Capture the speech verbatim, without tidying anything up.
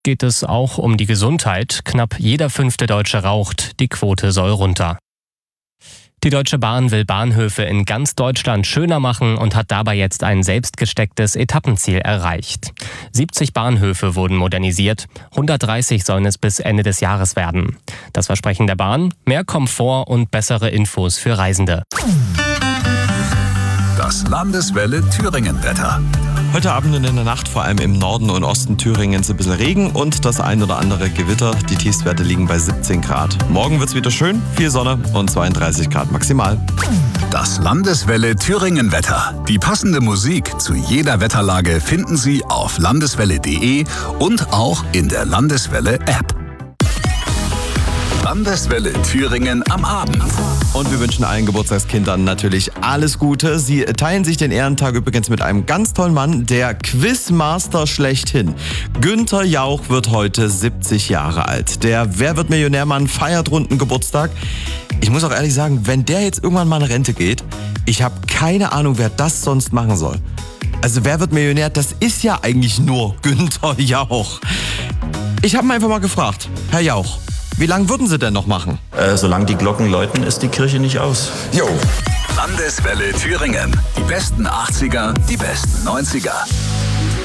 geht es auch um die Gesundheit. Knapp jeder fünfte Deutsche raucht. Die Quote soll runter. Die Deutsche Bahn will Bahnhöfe in ganz Deutschland schöner machen und hat dabei jetzt ein selbst gestecktes Etappenziel erreicht. siebzig Bahnhöfe wurden modernisiert, hundertdreißig sollen es bis Ende des Jahres werden. Das Versprechen der Bahn: mehr Komfort und bessere Infos für Reisende. Das Landeswelle Thüringen-Wetter. Heute Abend und in der Nacht vor allem im Norden und Osten Thüringens ein bisschen Regen und das ein oder andere Gewitter. Die Tiefstwerte liegen bei siebzehn Grad. Morgen wird's wieder schön, viel Sonne und zweiunddreißig Grad maximal. Das Landeswelle Thüringen-Wetter. Die passende Musik zu jeder Wetterlage finden Sie auf landeswelle punkt de und auch in der Landeswelle-App. Landeswelle Thüringen am Abend. Und wir wünschen allen Geburtstagskindern natürlich alles Gute. Sie teilen sich den Ehrentag übrigens mit einem ganz tollen Mann, der Quizmaster schlechthin. Günther Jauch wird heute siebzig Jahre alt. Der Wer wird Millionärmann feiert runden Geburtstag. Ich muss auch ehrlich sagen, wenn der jetzt irgendwann mal in Rente geht, ich habe keine Ahnung, wer das sonst machen soll. Also Wer wird Millionär, das ist ja eigentlich nur Günther Jauch. Ich habe ihn einfach mal gefragt, Herr Jauch, wie lange würden Sie denn noch machen? Äh, solange die Glocken läuten, ist die Kirche nicht aus. Jo. Landeswelle Thüringen. Die besten achtziger, die besten neunziger.